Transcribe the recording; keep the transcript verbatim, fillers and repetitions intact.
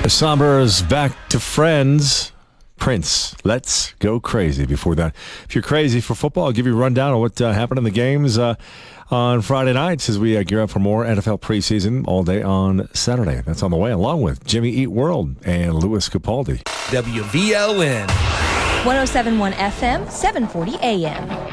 Sombra's Back to Friends. Prince, Let's Go Crazy. Before that, if you're crazy for football, I'll give you a rundown on what uh, happened in the games uh, on Friday nights as we uh, gear up for more N F L preseason all day on Saturday. That's on the way, along with Jimmy Eat World and Louis Capaldi. W V L N. one oh seven point one F M, seven forty A M.